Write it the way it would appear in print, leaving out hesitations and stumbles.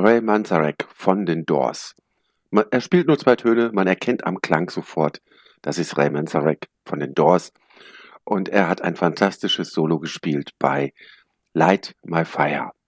Ray Manzarek von den Doors. Er spielt nur 2 Töne, man erkennt am Klang sofort, das ist Ray Manzarek von den Doors. Und er hat ein fantastisches Solo gespielt bei Light My Fire.